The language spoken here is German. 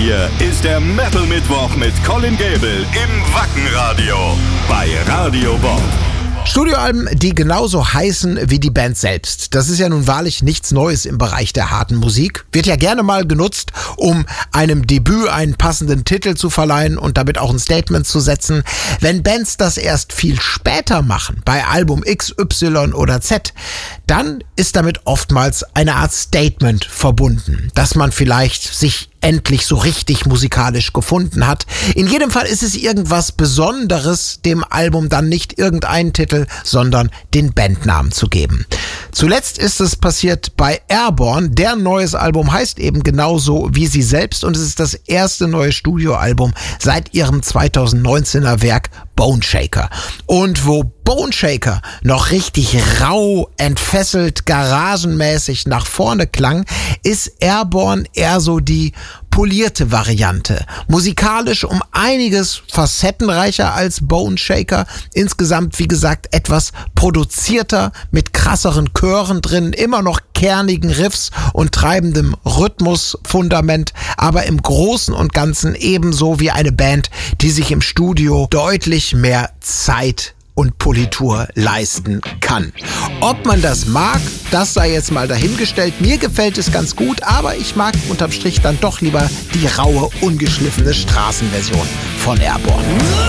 hier ist der Metal Mittwoch mit Colin Gable im Wackenradio bei Radio Bob. Studioalben, die genauso heißen wie die Band selbst. Das ist ja nun wahrlich nichts Neues im Bereich der harten Musik. Wird ja gerne mal genutzt, um einem Debüt einen passenden Titel zu verleihen und damit auch ein Statement zu setzen. Wenn Bands das erst viel später machen, bei Album X, Y oder Z, dann ist damit oftmals eine Art Statement verbunden, dass man vielleicht sich endlich so richtig musikalisch gefunden hat. In jedem Fall ist es irgendwas Besonderes, dem Album dann nicht irgendeinen Titel, sondern den Bandnamen zu geben. Zuletzt ist es passiert bei Airborne. Deren neues Album heißt eben genauso wie sie selbst und es ist das erste neue Studioalbum seit ihrem 2019er Werk Boneshaker. Und wo Boneshaker noch richtig rau, entfesselt, garagenmäßig nach vorne klang, ist Airborne eher so die polierte Variante. Musikalisch um einiges facettenreicher als Boneshaker. Insgesamt, wie gesagt, etwas produzierter, mit krasseren Chören drin, immer noch kernigen Riffs und treibendem Rhythmusfundament, aber im Großen und Ganzen ebenso wie eine Band, die sich im Studio deutlich mehr Zeit und Politur leisten kann. Ob man das mag, das sei jetzt mal dahingestellt. Mir gefällt es ganz gut, aber ich mag unterm Strich dann doch lieber die raue, ungeschliffene Straßenversion von Airborne.